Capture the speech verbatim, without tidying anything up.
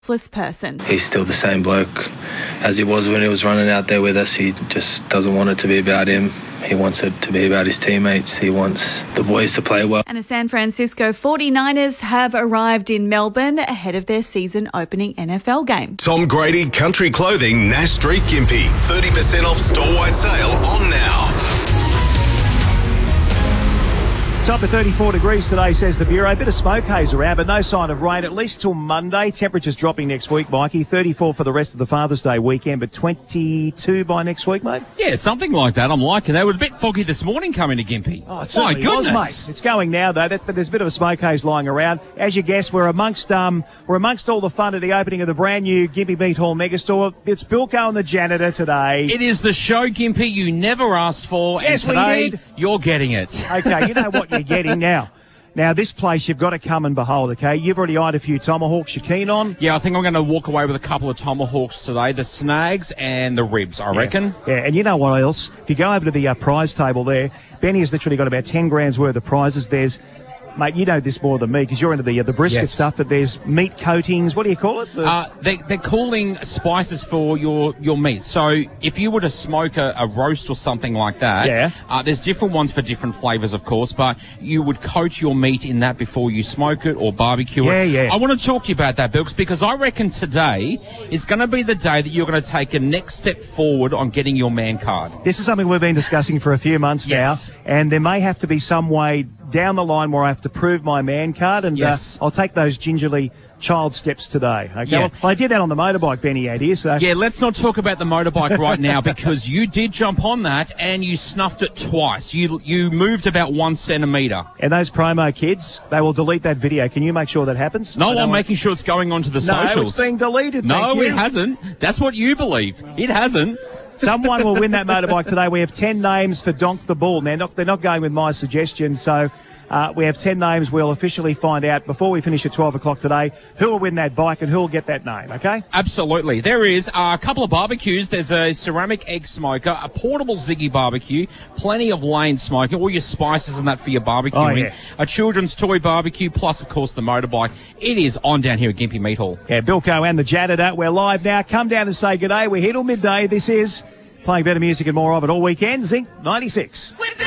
person. He's still the same bloke as he was when he was running out there with us. He just doesn't want it to be about him. He wants it to be about his teammates. He wants the boys to play well. And the San Francisco forty-niners have arrived in Melbourne ahead of their season opening N F L game. Tom Grady Country Clothing, Nash Street, Gympie. thirty percent off store-wide sale on now. Top of thirty-four degrees today, says the Bureau. A bit of smoke haze around, but no sign of rain, at least till Monday. Temperatures dropping next week, Mikey. thirty-four for the rest of the Father's Day weekend, but twenty-two by next week, mate? Yeah, something like that. I'm liking that. It was a bit foggy this morning coming to Gympie. Oh, it's My certainly goodness. was, mate. It's going now, though, that, but there's a bit of a smoke haze lying around. As you guessed, we're amongst um, we're amongst all the fun at the opening of the brand new Gympie Meat Hall Megastore. It's Bilko and the janitor today. It is the show, Gympie, you never asked for, Yes, and we today did. you're getting it. Okay, you know what you're getting now. Now, this place you've got to come and behold, okay? You've already eyed a few tomahawks you're keen on. Yeah, I think I'm going to walk away with a couple of tomahawks today, the snags and the ribs, I Yeah. reckon. Yeah, and you know what else? If you go over to the uh, prize table there, Benny has literally got about ten grand's worth of prizes. There's, mate, you know this more than me because you're into the uh, the brisket Yes. stuff, but there's meat coatings. What do you call it? The- Uh, they, they're calling spices for your, your meat. So if you were to smoke a, a roast or something like that, Yeah. uh, there's different ones for different flavours, of course, but you would coat your meat in that before you smoke it or barbecue Yeah, it. yeah. I want to talk to you about that, Bilks, because I reckon today is going to be the day that you're going to take a next step forward on getting your man card. This is something we've been discussing for a few months Yes. now, and there may have to be some way down the line where I have to prove my man card, and Yes. uh, I'll take those gingerly child steps today. Okay, Yeah. well, I did that on the motorbike, Benny had here, so Yeah, let's not talk about the motorbike right now because you did jump on that and you snuffed it twice. You you moved about one centimetre. and those promo kids, they will delete that video. Can you make sure that happens? I No, don't I'm want- making sure it's going onto the No, socials. it's being deleted. No, thank you. it hasn't. That's what you believe. It hasn't. Someone will win that motorbike today. We have ten names for Donk the Bull. Now, not, they're not going with my suggestion, so uh, we have ten names. We'll officially find out before we finish at twelve o'clock today who will win that bike and who will get that name, okay? Absolutely. There is a couple of barbecues. There's a ceramic egg smoker, a portable Ziggy barbecue, plenty of lane smoking, all your spices and that for your barbecuing, Oh, yeah. a children's toy barbecue, plus, of course, the motorbike. It is on down here at Gympie Meat Hall. Yeah, Bilko and the janitor. We're live now. Come down and say good day. We're here till midday. This is playing better music and more of it all weekend. Zinc ninety-six.